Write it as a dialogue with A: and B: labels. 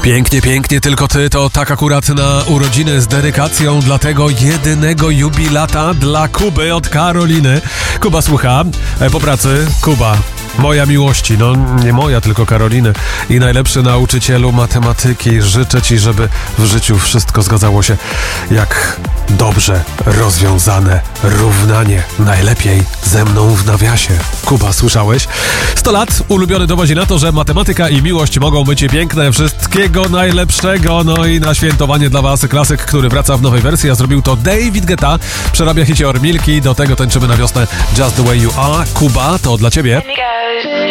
A: Pięknie, pięknie, tylko ty to tak akurat na urodziny z dedykacją dla tego jedynego jubilata dla Kuby od Karoliny. Kuba słucha po pracy. Kuba, moja miłości, no nie moja, tylko Karoliny i najlepszy nauczycielu matematyki. Życzę ci, żeby w życiu wszystko zgadzało się jak dobrze rozwiązane równanie. Najlepiej ze mną w nawiasie. Kuba, słyszałeś? 100 lat, ulubiony dowodzi na to, że matematyka i miłość mogą być piękne. Wszystkiego najlepszego. No i na świętowanie dla was klasyk, który wraca w nowej wersji, a zrobił to David Guetta. Przerabia hicior Milki, do tego tańczymy na wiosnę Just the Way You Are. Kuba, to dla ciebie.